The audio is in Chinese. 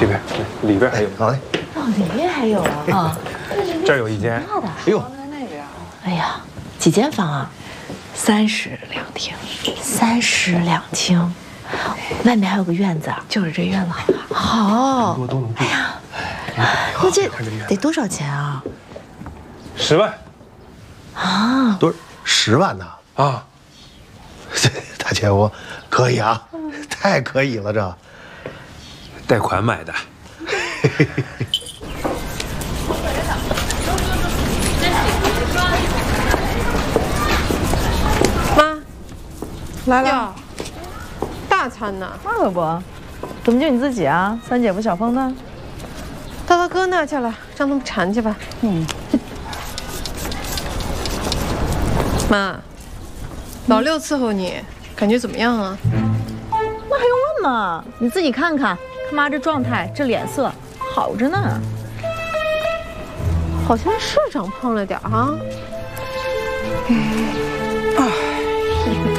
这边里边还有。 好嘞。 哦，里面还有啊。啊， 这儿有一间。 哎呦， 哎呀，几间房啊？30两厅。30两厅，外面还有个院子啊。就是这院子好。好。 多都能住。 哎呀，那这得多少钱啊 ？10万。 啊？ 多10万呢？ 啊， 大姐我可以啊，太可以了这。 贷款买的。 妈，来了，大餐呢？ 那可不，怎么就你自己啊？三姐夫、小峰呢？ 到他哥那去了，让他们馋去吧。妈，老六伺候你，感觉怎么样啊？ 那还用问吗？你自己看看，他妈这状态，这脸色，好着呢。 好像是长胖了点啊。